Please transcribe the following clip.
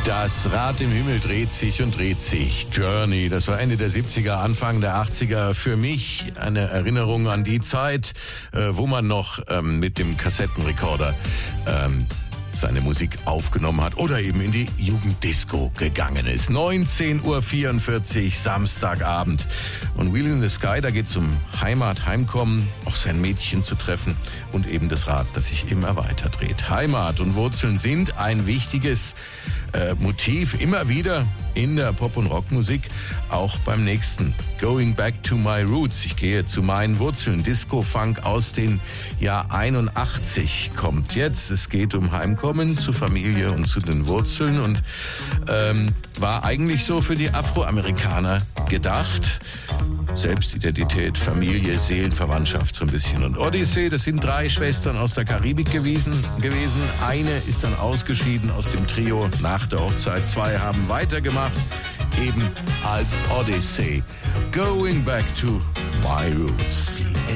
Das Rad im Himmel dreht sich und dreht sich. Journey, das war Ende der 70er, Anfang der 80er. Für mich eine Erinnerung an die Zeit, wo man noch mit dem Kassettenrekorder seine Musik aufgenommen hat oder eben in die Jugenddisco gegangen ist. 19:44 Uhr, Samstagabend. Und Wheel in the Sky, da geht es um Heimat, Heimkommen, auch sein Mädchen zu treffen und eben das Rad, das sich immer weiter dreht. Heimat und Wurzeln sind ein wichtiges Motiv immer wieder in der Pop- und Rockmusik, auch beim nächsten. Going Back to My Roots. Ich gehe zu meinen Wurzeln. Disco-Funk aus dem Jahr 81 kommt jetzt. Es geht um Heimkommen zu Familie und zu den Wurzeln und war eigentlich so für die Afroamerikaner gedacht. Selbstidentität, Familie, Seelenverwandtschaft so ein bisschen. Und Odyssey, das sind 3 Schwestern aus der Karibik gewesen. Eine ist dann ausgeschieden aus dem Trio nach der Hochzeit. 2 haben weitergemacht, eben als Odyssey. Going Back to My Roots.